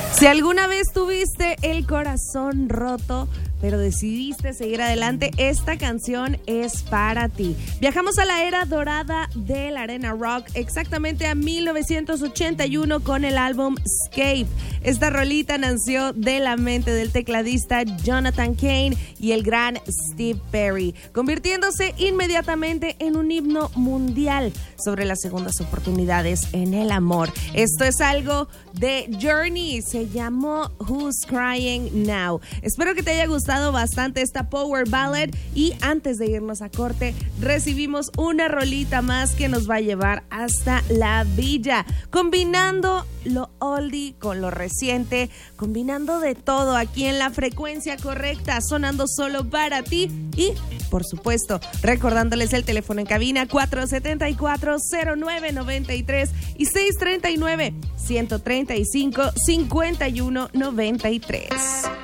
Si alguna vez tuviste el corazón roto, pero decidiste seguir adelante, esta canción es para ti. Viajamos a la era dorada de la arena rock, exactamente a 1981 con el álbum Escape. Esta rolita nació de la mente del tecladista Jonathan Cain y el gran Steve Perry, convirtiéndose inmediatamente en un himno mundial sobre las segundas oportunidades en el amor. Esto es algo de Journey, se llamó Who's Crying Now. Espero que te haya gustado bastante esta power ballad y antes de irnos a corte recibimos una rolita más que nos va a llevar hasta la villa, combinando lo oldie con lo reciente, combinando de todo aquí en la frecuencia correcta, sonando solo para ti y por supuesto recordándoles el teléfono en cabina 474-0993 y 639-135-5193.